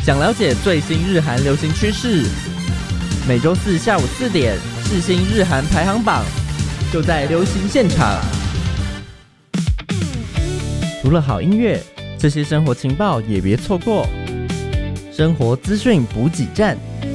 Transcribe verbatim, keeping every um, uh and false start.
想了解最新日韩流行趋势，每周四下午四点，世新日韩排行榜就在流行现场。除了好音乐，这些生活情报也别错过。生活资讯补给站，